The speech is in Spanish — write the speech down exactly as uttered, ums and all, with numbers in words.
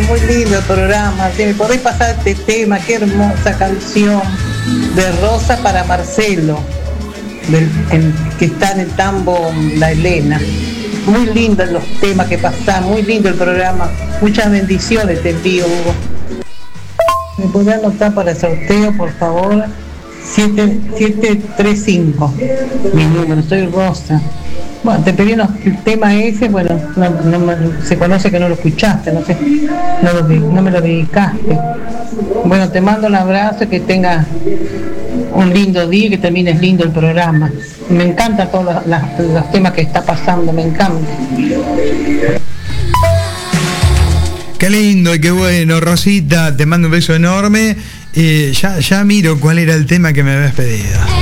muy lindo el programa. Si me podéis pasar este tema, qué hermosa canción de Rosa para Marcelo, del, en, que está en el tambo La Elena. Muy lindos los temas que pasan, muy lindo el programa. Muchas bendiciones te envío, Hugo. ¿Me podés anotar para el sorteo, por favor? siete siete tres cinco, mi número, soy Rosa. Bueno, te pedí unos, el tema ese, bueno, no, no, se conoce que no lo escuchaste, no sé, no, lo, no me lo dedicaste. Bueno, te mando un abrazo, que tengas un lindo día y que termines lindo el programa. Me encantan todos los, los, los temas que está pasando, me encanta. Qué lindo y qué bueno, Rosita, te mando un beso enorme. Eh, ya, ya miro cuál era el tema que me habías pedido.